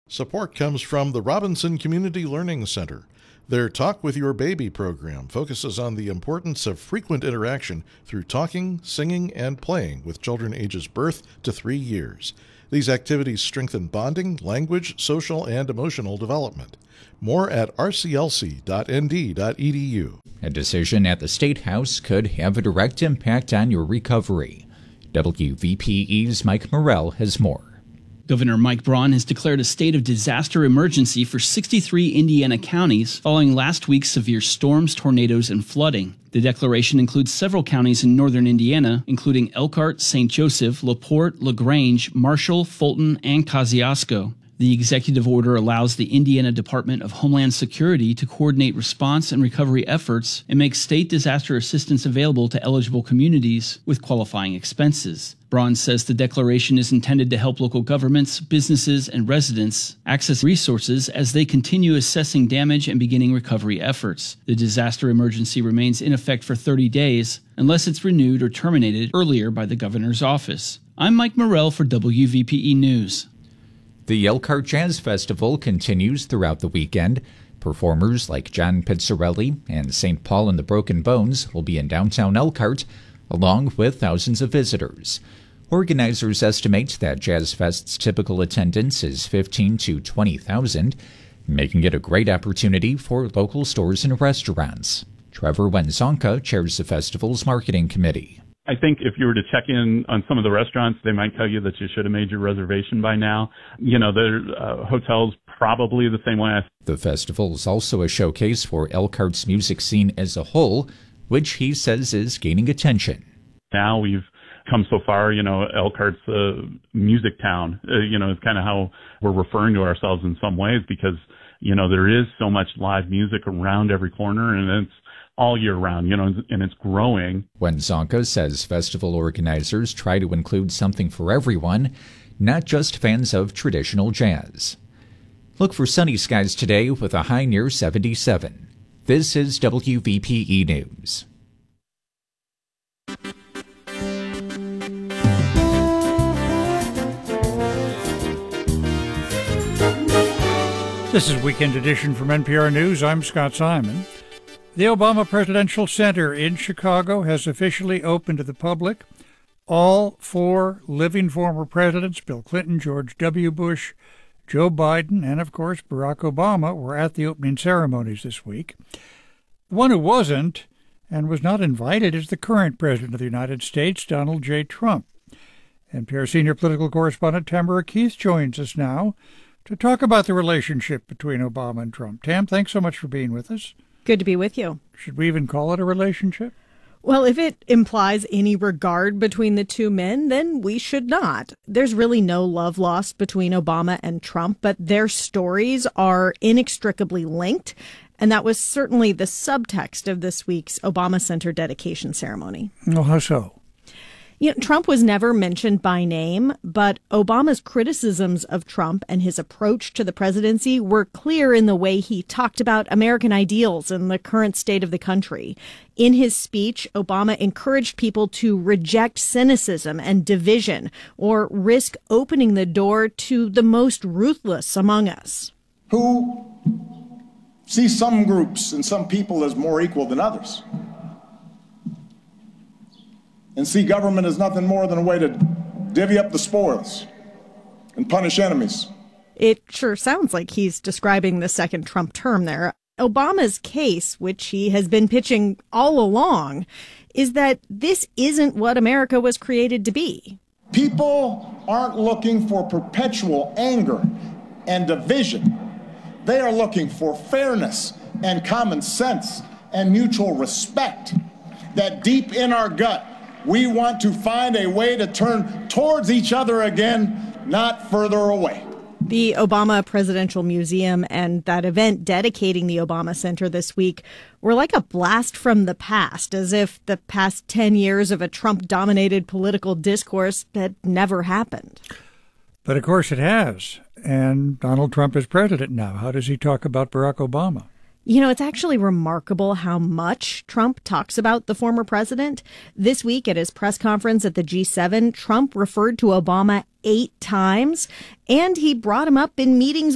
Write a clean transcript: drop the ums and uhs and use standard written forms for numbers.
Support comes from the Robinson Community Learning Center. Their Talk with Your Baby program focuses on the importance of frequent interaction through talking, singing, and playing with children ages birth to 3 years. These activities strengthen bonding, language, social, and emotional development. More at rclc.nd.edu. A decision at the State House could have a direct impact on your recovery. WVPE's Mike Morrell has more. Governor Mike Braun has declared a state of disaster emergency for 63 Indiana counties following last week's severe storms, tornadoes, and flooding. The declaration includes several counties in northern Indiana, including Elkhart, St. Joseph, LaPorte, LaGrange, Marshall, Fulton, and Kosciuszko. The executive order allows the Indiana Department of Homeland Security to coordinate response and recovery efforts and make state disaster assistance available to eligible communities with qualifying expenses. Braun says the declaration is intended to help local governments, businesses, and residents access resources as they continue assessing damage and beginning recovery efforts. The disaster emergency remains in effect for 30 days unless it's renewed or terminated earlier by the governor's office. I'm Mike Morrell for WVPE News. The Elkhart Jazz Festival continues throughout the weekend. Performers like John Pizzarelli and St. Paul and the Broken Bones will be in downtown Elkhart, along with thousands of visitors. Organizers estimate that Jazz Fest's typical attendance is 15,000 to 20,000, making it a great opportunity for local stores and restaurants. Trevor Wenzonka chairs the festival's marketing committee. I think if you were to check in on some of the restaurants, they might tell you that you should have made your reservation by now. You know, the hotels probably the same way. The festival is also a showcase for Elkhart's music scene as a whole, which he says is gaining attention. Now we've come so far, you know, Elkhart's a music town, is kind of how we're referring to ourselves in some ways because, you know, there is so much live music around every corner and it's all year round, and it's growing. Wenzonka says festival organizers try to include something for everyone, not just fans of traditional jazz. Look for sunny skies today with a high near 77. This is WVPE News. This is Weekend Edition from NPR News. I'm Scott Simon. The Obama Presidential Center in Chicago has officially opened to the public. All 4 living former presidents, Bill Clinton, George W. Bush, Joe Biden, and, of course, Barack Obama, were at the opening ceremonies this week. The one who wasn't and was not invited is the current president of the United States, Donald J. Trump. NPR senior political correspondent Tamara Keith joins us now to talk about the relationship between Obama and Trump. Tam, thanks so much for being with us. Good to be with you. Should we even call it a relationship? Well, if it implies any regard between the two men, then we should not. There's really no love lost between Obama and Trump, but their stories are inextricably linked. And that was certainly the subtext of this week's Obama Center dedication ceremony. Oh, how so? Trump was never mentioned by name, but Obama's criticisms of Trump and his approach to the presidency were clear in the way he talked about American ideals and the current state of the country. In his speech, Obama encouraged people to reject cynicism and division or risk opening the door to the most ruthless among us. Who see some groups and some people as more equal than others, and see government as nothing more than a way to divvy up the spoils and punish enemies. It sure sounds like he's describing the second Trump term there. Obama's case, which he has been pitching all along, is that this isn't what America was created to be. People aren't looking for perpetual anger and division. They are looking for fairness and common sense and mutual respect. That deep in our gut, we want to find a way to turn towards each other again, not further away. The Obama Presidential Museum and that event dedicating the Obama Center this week were like a blast from the past, as if the past 10 years of a Trump-dominated political discourse had never happened. But of course it has. And Donald Trump is president now. How does he talk about Barack Obama? It's actually remarkable how much Trump talks about the former president. This week at his press conference at the G7, Trump referred to Obama 8 times, and he brought him up in meetings